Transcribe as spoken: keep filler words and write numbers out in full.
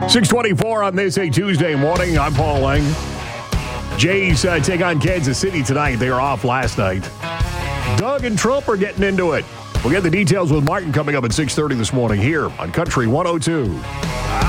six twenty-four on this a Tuesday morning. I'm Paul Lang. Jays uh, take on Kansas City tonight. They were off last night. Doug and Trump are getting into it. We'll get the details with Martin coming up at six thirty this morning here on Country one oh two.